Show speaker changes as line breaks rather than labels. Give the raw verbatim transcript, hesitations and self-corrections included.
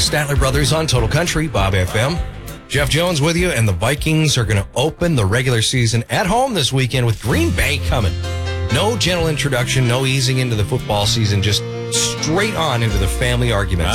Statler Brothers on Total Country, Bob F M. Jeff Jones with you, and the Vikings are going to open the regular season at home this weekend with Green Bay coming. No gentle introduction, no easing into the football season, just straight on into the family arguments.